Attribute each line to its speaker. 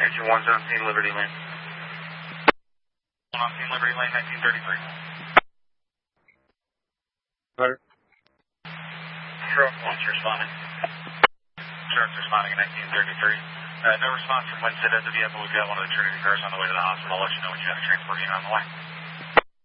Speaker 1: Engine 117 Liberty Lane. 117 Liberty Lane, 1933.
Speaker 2: Clear.
Speaker 1: Truck 1's responding. Truck's responding at 1933. No response from Winston as of yet, but we've got one of the Trinity cars on the way to the hospital. I'll let you know when you have a transport unit on the way.